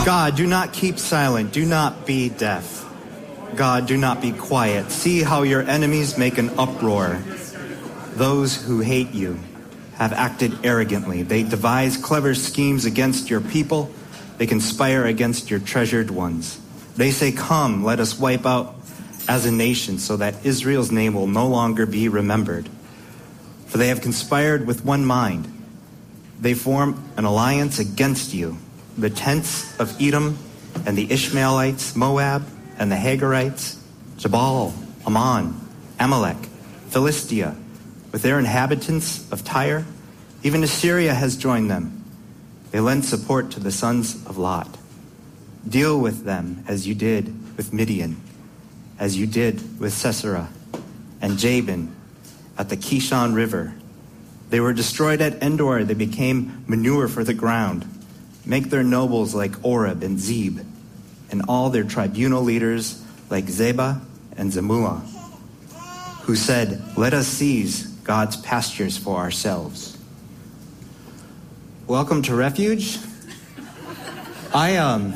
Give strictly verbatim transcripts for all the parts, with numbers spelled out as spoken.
God, do not keep silent. Do not be deaf. God, do not be quiet. See how your enemies make an uproar. Those who hate you have acted arrogantly. They devise clever schemes against your people. They conspire against your treasured ones. They say, come, let us wipe out as a nation so that Israel's name will no longer be remembered. For they have conspired with one mind. They form an alliance against you. The tents of Edom and the Ishmaelites, Moab and the Hagarites, Jabal, Ammon, Amalek, Philistia, with their inhabitants of Tyre. Even Assyria has joined them. They lend support to the sons of Lot. Deal with them as you did with Midian, as you did with Sisera and Jabin at the Kishon River. They were destroyed at Endor. They became manure for the ground. Make their nobles like Oreb and Zeb, and all their tribunal leaders like Zebah and Zemullah, who said, let us seize God's pastures for ourselves. Welcome to Refuge. I um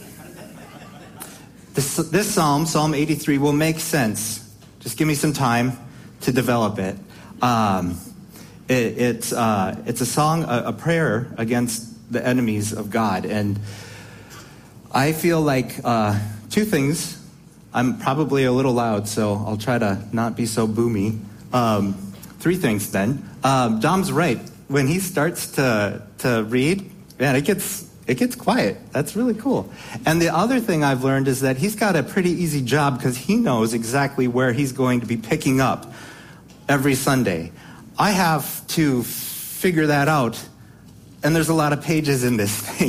this this psalm, Psalm eighty-three, will make sense. Just give me some time to develop it. Um, it it's uh, it's a song, a, a prayer against the enemies of God, and I feel like uh, two things. I'm probably a little loud, so I'll try to not be so boomy. Um, three things then. Um, Dom's right. When he starts to to read, man, it gets it gets quiet. That's really cool. And the other thing I've learned is that he's got a pretty easy job because he knows exactly where he's going to be picking up every Sunday. I have to figure that out, and there's a lot of pages in this thing.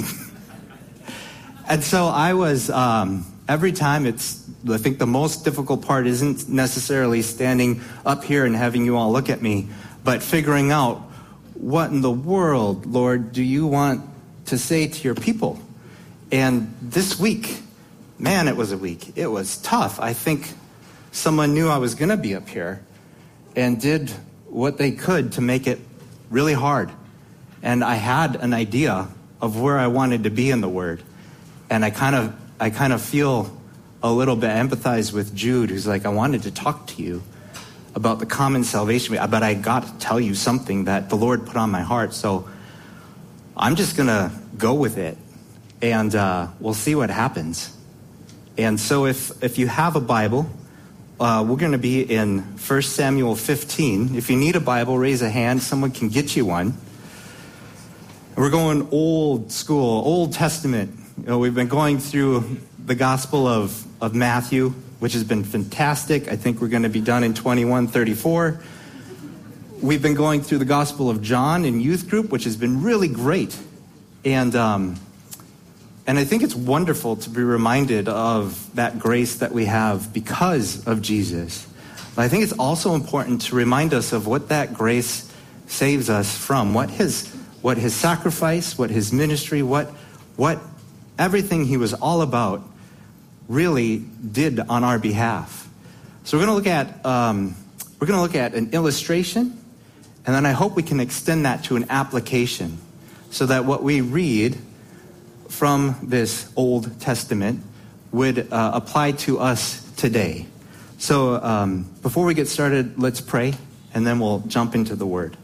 And so I was, um, every time it's, I think the most difficult part isn't necessarily standing up here and having you all look at me, but figuring out what in the world, Lord, do you want to say to your people? And this week, man, it was a week. It was tough. I think someone knew I was going to be up here and did what they could to make it really hard. And I had an idea of where I wanted to be in the Word. And I kind of I kind of feel a little bit empathize with Jude, who's like, I wanted to talk to you about the common salvation, but I got to tell you something that the Lord put on my heart. So I'm just going to go with it, and uh, we'll see what happens. And so if, if you have a Bible, uh, we're going to be in First Samuel fifteen. If you need a Bible, raise a hand. Someone can get you one. We're going old school, Old Testament. You know, we've been going through the Gospel of, of Matthew, which has been fantastic. I think we're going to be done in twenty-one thirty-four. We've been going through the Gospel of John in youth group, which has been really great. And um, and I think it's wonderful to be reminded of that grace that we have because of Jesus. But I think it's also important to remind us of what that grace saves us from, what his what his sacrifice, what his ministry, what what everything he was all about really did on our behalf. So we're going to look at um, we're going to look at an illustration, and then I hope we can extend that to an application, so that what we read from this Old Testament would uh, apply to us today. So um, before we get started, let's pray, and then we'll jump into the Word.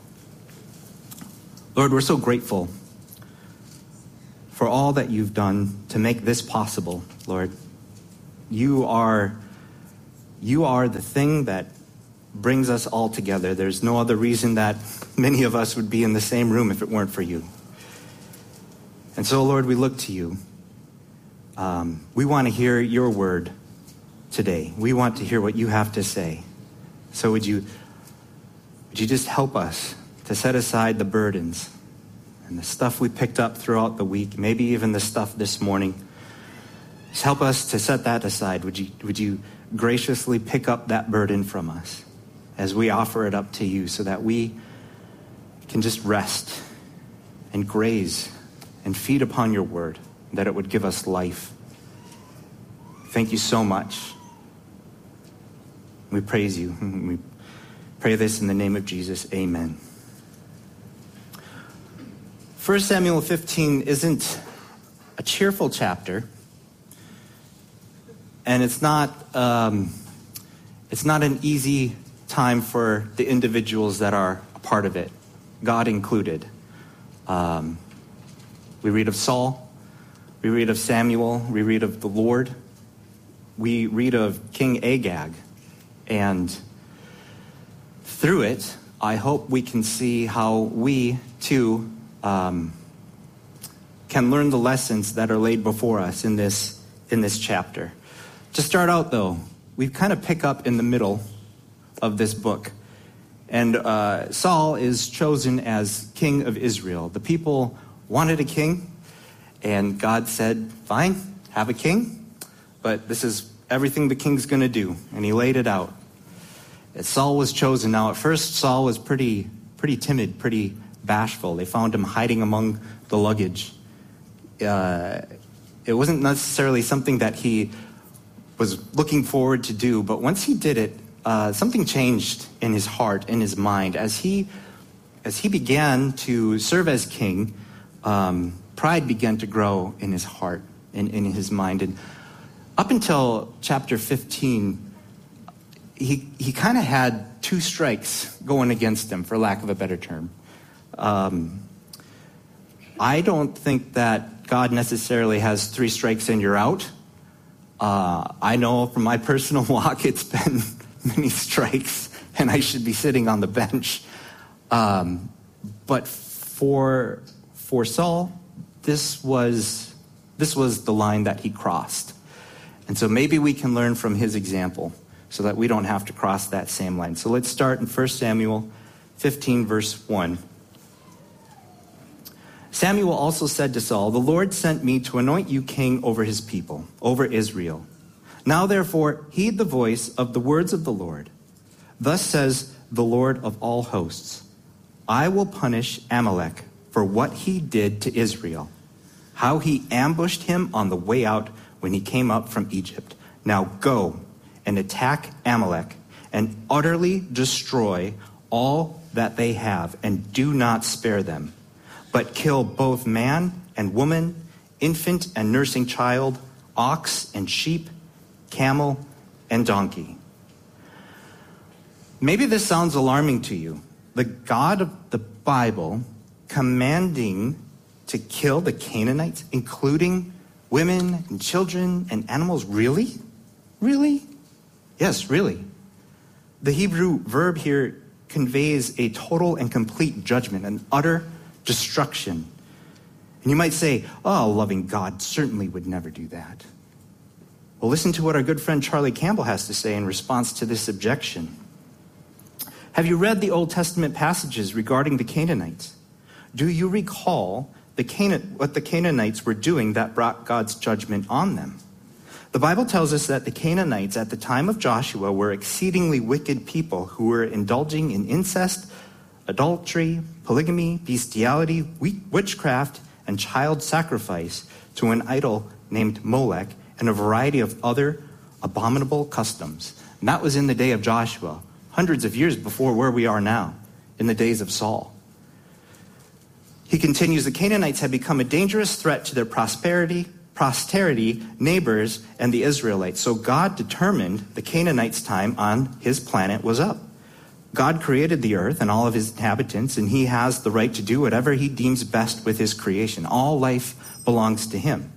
Lord, we're so grateful for all that you've done to make this possible, Lord. You are, you are the thing that brings us all together. There's no other reason that many of us would be in the same room if it weren't for you. And so, Lord, we look to you. Um, we want to hear your word today. We want to hear what you have to say. So would you, would you just help us to set aside the burdens and the stuff we picked up throughout the week, maybe even the stuff this morning. Just help us to set that aside. Would you, would you graciously pick up that burden from us as we offer it up to you, so that we can just rest and graze and feed upon your word, that it would give us life. Thank you so much. We praise you. We pray this in the name of Jesus. Amen. First Samuel fifteen isn't a cheerful chapter, and it's not um, it's not an easy time for the individuals that are a part of it, God included. Um, we read of Saul, we read of Samuel, we read of the Lord, we read of King Agag, and through it, I hope we can see how we, too, um, can learn the lessons that are laid before us in this in this chapter. To start out, though, we kind of pick up in the middle of this book. And uh, Saul is chosen as king of Israel. The people wanted a king, and God said, fine, have a king, but this is everything the king's going to do. And he laid it out. And Saul was chosen. Now, at first, Saul was pretty, pretty timid, pretty bashful. They found him hiding among the luggage. Uh, it wasn't necessarily something that he was looking forward to do, but once he did it, uh, something changed in his heart, in his mind. As he, as he began to serve as king, um, pride began to grow in his heart and in his mind. And up until chapter fifteen, he he kind of had two strikes going against him, for lack of a better term. Um, I don't think that God necessarily has three strikes and you're out. Uh, I know from my personal walk, it's been many strikes, and I should be sitting on the bench. Um, but for for Saul, this was this was the line that he crossed, and so maybe we can learn from his example, so that we don't have to cross that same line. So let's start in First Samuel fifteen, verse one. Samuel also said to Saul, "The Lord sent me to anoint you king over his people, over Israel. Now therefore heed the voice of the words of the Lord. Thus says the Lord of all hosts, I will punish Amalek for what he did to Israel, how he ambushed him on the way out when he came up from Egypt. Now go and attack Amalek and utterly destroy all that they have, and do not spare them, but kill both man and woman, infant and nursing child, ox and sheep, camel and donkey." Maybe this sounds alarming to you. The God of the Bible commanding to kill the Canaanites, including women and children and animals. Really? Really? Yes, really. The Hebrew verb here conveys a total and complete judgment, an utter destruction. And you might say, oh, a loving God certainly would never do that. Well, listen to what our good friend Charlie Campbell has to say in response to this objection. Have you read the Old Testament passages regarding the Canaanites? Do you recall the Canaan, what the Canaanites were doing that brought God's judgment on them? The Bible tells us that the Canaanites at the time of Joshua were exceedingly wicked people who were indulging in incest, adultery, polygamy, bestiality, witchcraft, and child sacrifice to an idol named Molech, and a variety of other abominable customs. And that was in the day of Joshua, hundreds of years before where we are now, in the days of Saul. He continues, the Canaanites had become a dangerous threat to their prosperity, posterity, neighbors, and the Israelites. So God determined the Canaanites' time on his planet was up. God created the earth and all of his inhabitants, and he has the right to do whatever he deems best with his creation. All life belongs to him.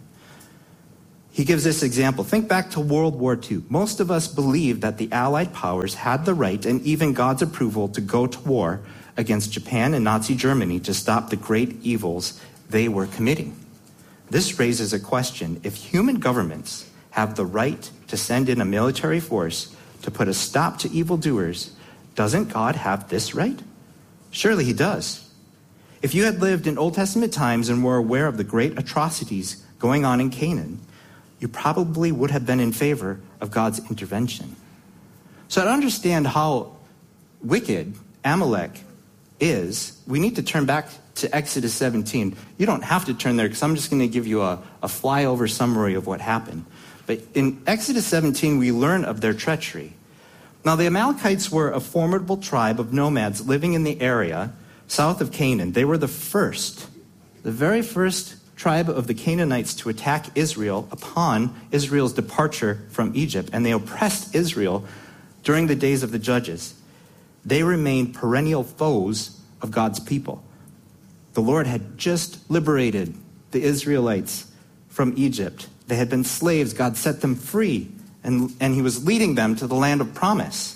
He gives this example. Think back to World War Two. Most of us believe that the Allied powers had the right and even God's approval to go to war against Japan and Nazi Germany to stop the great evils they were committing. This raises a question. If human governments have the right to send in a military force to put a stop to evildoers, doesn't God have this right? Surely he does. If you had lived in Old Testament times and were aware of the great atrocities going on in Canaan, you probably would have been in favor of God's intervention. So to understand how wicked Amalek is, we need to turn back to Exodus seventeen. You don't have to turn there because I'm just going to give you a, a flyover summary of what happened. But in Exodus seventeen, we learn of their treachery. Now, the Amalekites were a formidable tribe of nomads living in the area south of Canaan. They were the first, the very first tribe of the Canaanites to attack Israel upon Israel's departure from Egypt, and they oppressed Israel during the days of the judges. They remained perennial foes of God's people. The Lord had just liberated the Israelites from Egypt. They had been slaves. God set them free, and, and he was leading them to the land of promise.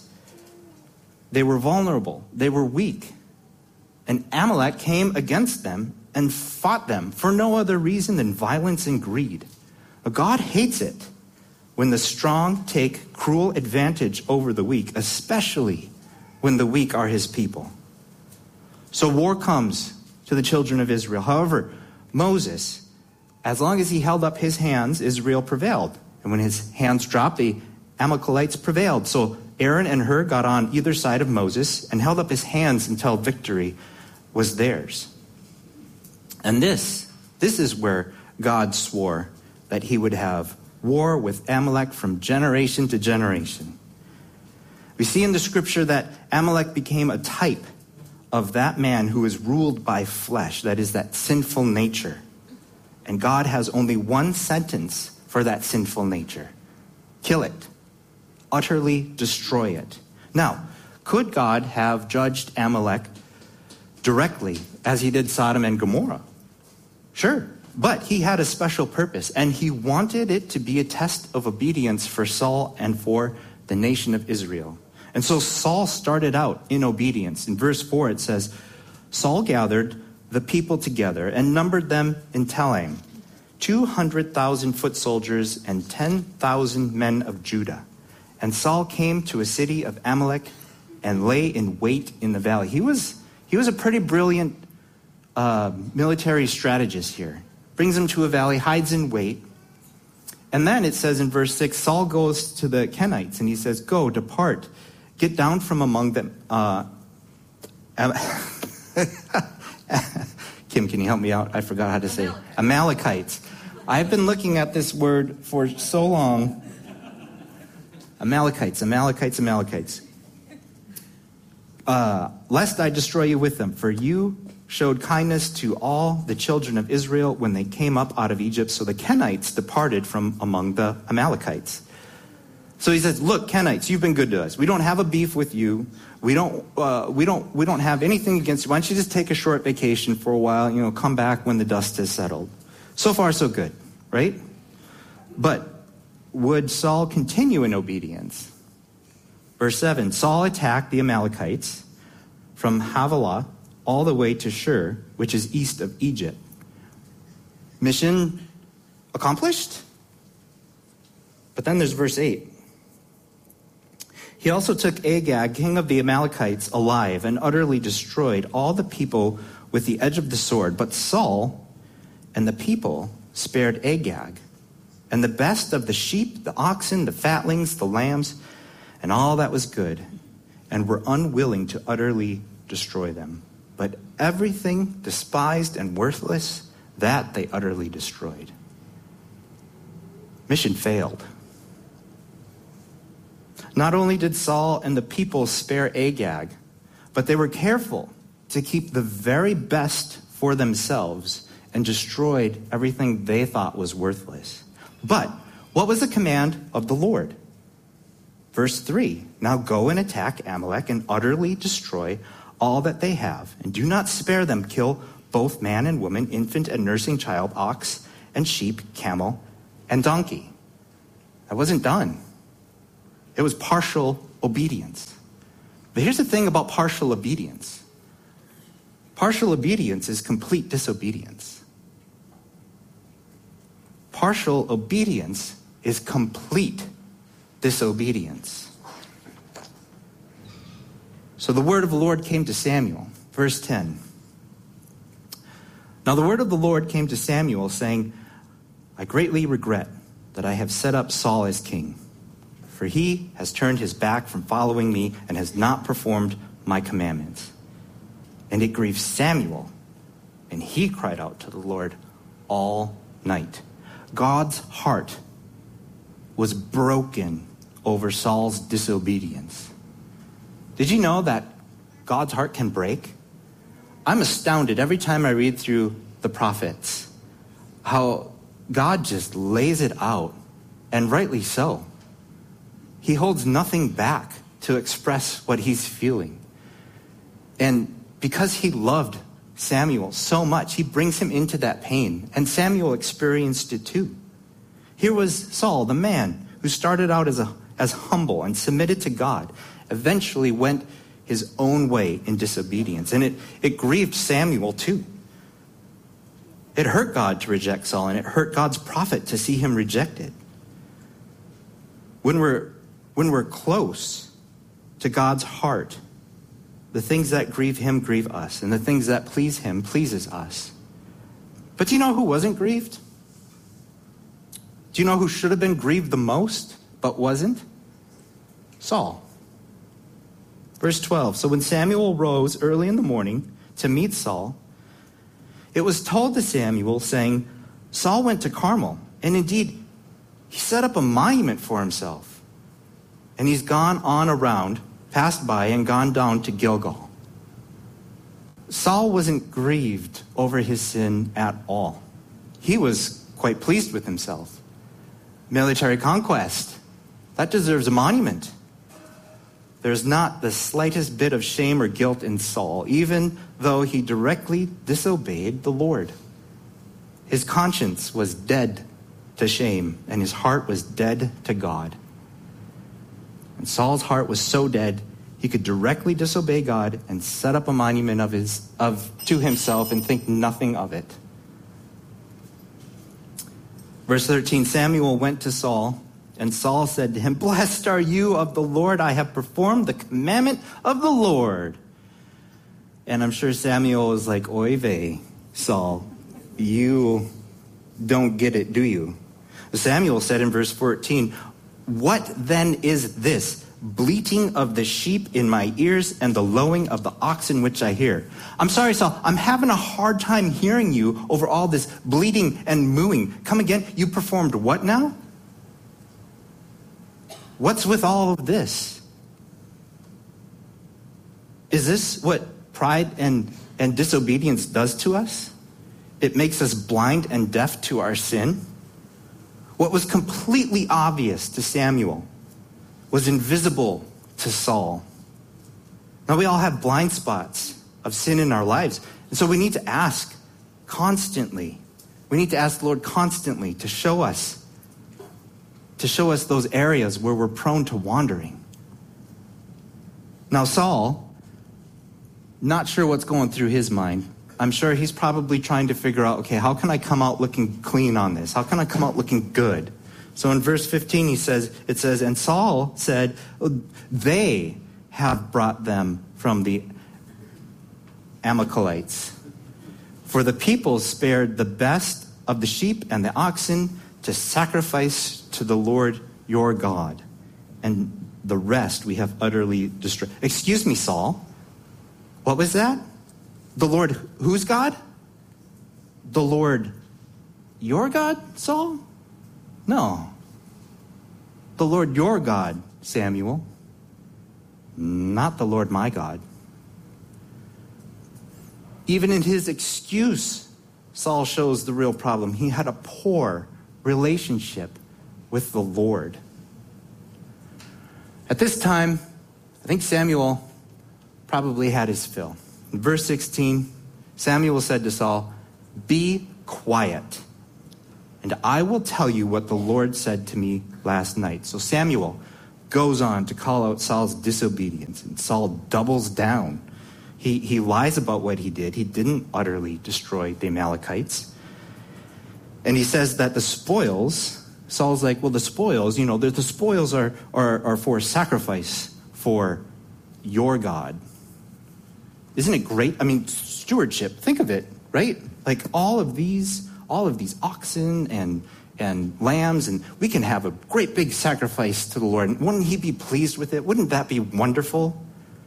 They were vulnerable. They were weak. And Amalek came against them and fought them for no other reason than violence and greed. God hates it when the strong take cruel advantage over the weak, especially when the weak are his people. So war comes to the children of Israel. However, Moses, as long as he held up his hands, Israel prevailed. And when his hands dropped, the Amalekites prevailed. So Aaron and Hur got on either side of Moses and held up his hands until victory was theirs. And this, this is where God swore that he would have war with Amalek from generation to generation. We see in the scripture that Amalek became a type of that man who is ruled by flesh, that is, that sinful nature. And God has only one sentence for that sinful nature: kill it, utterly destroy it. Now, could God have judged Amalek directly as he did Sodom and Gomorrah? Sure, but he had a special purpose, and he wanted it to be a test of obedience for Saul and for the nation of Israel. And so Saul started out in obedience. In verse four it says, Saul gathered the people together and numbered them in Telaim, two hundred thousand foot soldiers and ten thousand men of Judah. And Saul came to a city of Amalek and lay in wait in the valley. He was, he was a pretty brilliant uh, military strategist here. Brings him to a valley, hides in wait. And then it says in verse six, Saul goes to the Kenites and he says, go, depart, get down from among them. Uh, Kim, can you help me out? I forgot how to say it. Amalekites. I've been looking at this word for so long. Amalekites, Amalekites, Amalekites. Uh, lest I destroy you with them, for you showed kindness to all the children of Israel when they came up out of Egypt. So the Kenites departed from among the Amalekites. So he says, look, Kenites, you've been good to us. We don't have a beef with you. We don't, uh, we don't, we don't have anything against you. Why don't you just take a short vacation for a while, you know, come back when the dust has settled. So far, so good, right? But would Saul continue in obedience? Verse seven, Saul attacked the Amalekites from Havilah all the way to Shur, which is east of Egypt. Mission accomplished? But then there's verse eight. He also took Agag, king of the Amalekites, alive and utterly destroyed all the people with the edge of the sword. But Saul and the people spared Agag, and the best of the sheep, the oxen, the fatlings, the lambs, and all that was good, and were unwilling to utterly destroy them. But everything despised and worthless, that they utterly destroyed. Mission failed. Not only did Saul and the people spare Agag, but they were careful to keep the very best for themselves and destroyed everything they thought was worthless. But what was the command of the Lord? Verse three, now go and attack Amalek and utterly destroy all that they have, and do not spare them. Kill both man and woman, infant and nursing child, ox and sheep, camel and donkey. That wasn't done. It was partial obedience. But here's the thing about partial obedience. Partial obedience is complete disobedience. Partial obedience is complete disobedience. So the word of the Lord came to Samuel. Verse ten. Now the word of the Lord came to Samuel, saying, I greatly regret that I have set up Saul as king, for he has turned his back from following me and has not performed my commandments. And it grieved Samuel, and he cried out to the Lord all night. God's heart was broken over Saul's disobedience. Did you know that God's heart can break? I'm astounded every time I read through the prophets how God just lays it out, and rightly so. He holds nothing back to express what he's feeling. And because he loved Samuel so much, he brings him into that pain. And Samuel experienced it too. Here was Saul, the man who started out as, a, as humble and submitted to God, eventually went his own way in disobedience. And it, it grieved Samuel too. It hurt God to reject Saul, and it hurt God's prophet to see him rejected. When we're, when we're close to God's heart, the things that grieve him grieve us, and the things that please him pleases us. But do you know who wasn't grieved? Do you know who should have been grieved the most, but wasn't? Saul. Verse twelve, so when Samuel rose early in the morning to meet Saul, it was told to Samuel, saying, Saul went to Carmel, and indeed, he set up a monument for himself. And he's gone on around, passed by, and gone down to Gilgal. Saul wasn't grieved over his sin at all. He was quite pleased with himself. Military conquest, that deserves a monument. There's not the slightest bit of shame or guilt in Saul, even though he directly disobeyed the Lord. His conscience was dead to shame, and his heart was dead to God. And Saul's heart was so dead, he could directly disobey God and set up a monument of his of to himself and think nothing of it. Verse thirteen, Samuel went to Saul, and Saul said to him, Blessed are you of the Lord, I have performed the commandment of the Lord. And I'm sure Samuel was like, Oy vey, Saul, you don't get it, do you? Samuel said in verse fourteen, What then is this? Bleating of the sheep in my ears and the lowing of the oxen which I hear. I'm sorry, Saul, I'm having a hard time hearing you over all this bleating and mooing. Come again, you performed what now? What's with all of this? Is this what pride and, and disobedience does to us? It makes us blind and deaf to our sin. What was completely obvious to Samuel was invisible to Saul. Now, we all have blind spots of sin in our lives. And so we need to ask constantly. We need to ask the Lord constantly to show us, to show us those areas where we're prone to wandering. Now, Saul, not sure what's going through his mind. I'm sure he's probably trying to figure out, okay, how can I come out looking clean on this? How can I come out looking good? So in verse fifteen, he says, it says, and Saul said, they have brought them from the Amalekites. For the people spared the best of the sheep and the oxen to sacrifice to the Lord your God. And the rest we have utterly destroyed. Excuse me, Saul. What was that? The Lord, whose God? The Lord, your God, Saul? No. The Lord, your God, Samuel. Not the Lord, my God. Even in his excuse, Saul shows the real problem. He had a poor relationship with the Lord. At this time, I think Samuel probably had his fill. In verse sixteen, Samuel said to Saul, be quiet, and I will tell you what the Lord said to me last night. So Samuel goes on to call out Saul's disobedience, and Saul doubles down. He, he lies about what he did. He didn't utterly destroy the Amalekites. And he says that the spoils, Saul's like, well, the spoils, you know, the, the spoils are, are, are for sacrifice for your God. Isn't it great? I mean, stewardship, think of it, right? Like all of these, all of these oxen and and lambs, and we can have a great big sacrifice to the Lord. And wouldn't he be pleased with it? Wouldn't that be wonderful?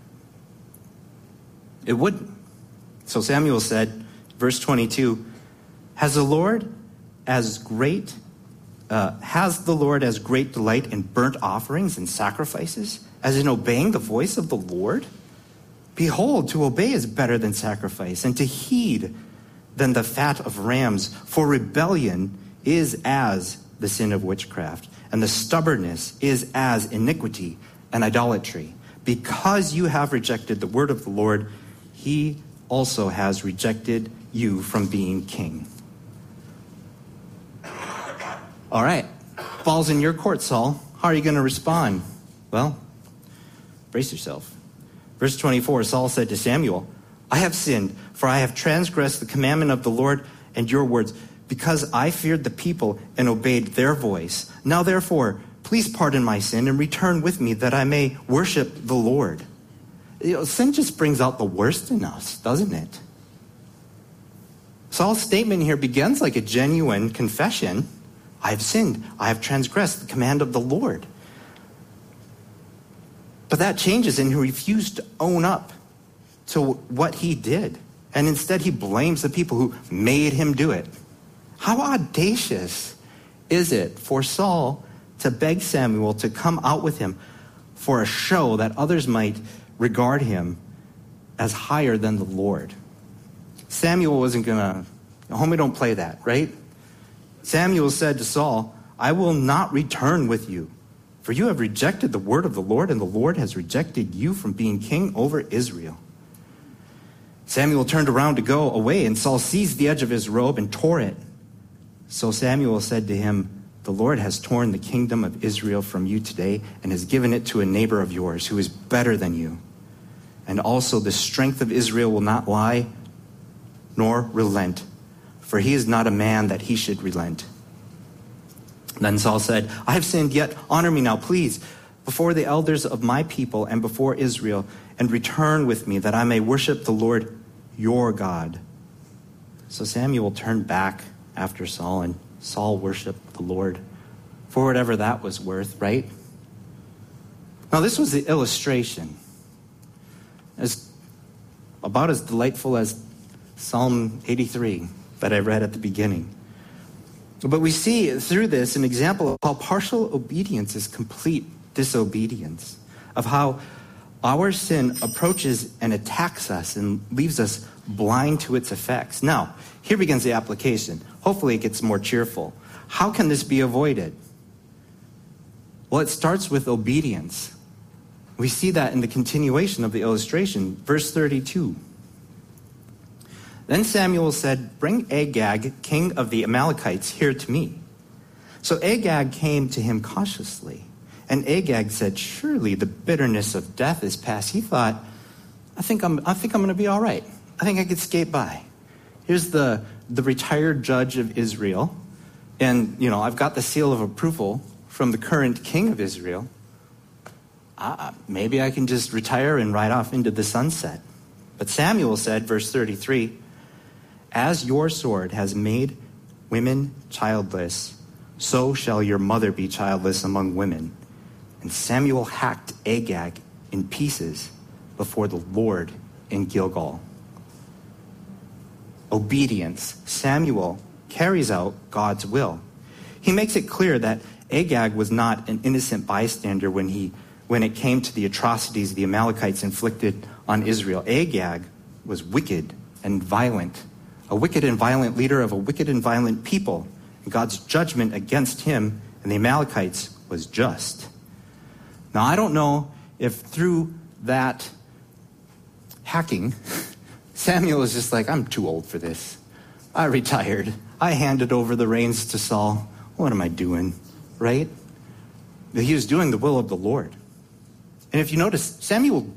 It wouldn't. So Samuel said, verse twenty-two, has the Lord as great, uh, has the Lord as great delight in burnt offerings and sacrifices as in obeying the voice of the Lord? Behold, to obey is better than sacrifice, and to heed than the fat of rams, for rebellion is as the sin of witchcraft, and the stubbornness is as iniquity and idolatry. Because you have rejected the word of the Lord, he also has rejected you from being king. All right, ball's in your court, Saul. How are you going to respond? Well, brace yourself. Verse twenty-four, Saul said to Samuel, I have sinned, for I have transgressed the commandment of the Lord and your words, because I feared the people and obeyed their voice. Now therefore, please pardon my sin and return with me that I may worship the Lord. You know, sin just brings out the worst in us, doesn't it? Saul's statement here begins like a genuine confession. I have sinned. I have transgressed the command of the Lord. But that changes, and he refused to own up to what he did. And instead he blames the people who made him do it. How audacious is it for Saul to beg Samuel to come out with him for a show that others might regard him as higher than the Lord? Samuel wasn't going to, homie, don't play that, right? Samuel said to Saul, I will not return with you, for you have rejected the word of the Lord, and the Lord has rejected you from being king over Israel. Samuel turned around to go away, and Saul seized the edge of his robe and tore it. So Samuel said to him, the Lord has torn the kingdom of Israel from you today and has given it to a neighbor of yours who is better than you. And also the strength of Israel will not lie nor relent, for he is not a man that he should relent. Then Saul said, I have sinned, yet honor me now, please, before the elders of my people and before Israel, and return with me that I may worship the Lord your God. So Samuel turned back after Saul, and Saul worshiped the Lord for whatever that was worth, right? Now this was the illustration. As about as delightful as Psalm eighty-three that I read at the beginning. But we see through this an example of how partial obedience is complete disobedience, of how our sin approaches and attacks us and leaves us blind to its effects. Now, here begins the application. Hopefully it gets more cheerful. How can this be avoided? Well, it starts with obedience. We see that in the continuation of the illustration, verse thirty-two. Then Samuel said, bring Agag, king of the Amalekites, here to me. So Agag came to him cautiously. And Agag said, surely the bitterness of death is past. He thought, I think I'm, I think I'm going to be all right. I think I could skate by. Here's the, the retired judge of Israel. And, you know, I've got the seal of approval from the current king of Israel. Uh, maybe I can just retire and ride off into the sunset. But Samuel said, verse thirty-three, as your sword has made women childless, so shall your mother be childless among women. And Samuel hacked Agag in pieces before the Lord in Gilgal. Obedience. Samuel carries out God's will. He makes it clear that Agag was not an innocent bystander when he when it came to the atrocities the Amalekites inflicted on Israel. Agag was wicked and violent, a wicked and violent leader of a wicked and violent people. And God's judgment against him and the Amalekites was just. Now, I don't know if through that hacking, Samuel is just like, I'm too old for this. I retired. I handed over the reins to Saul. What am I doing? Right? But he was doing the will of the Lord. And if you notice, Samuel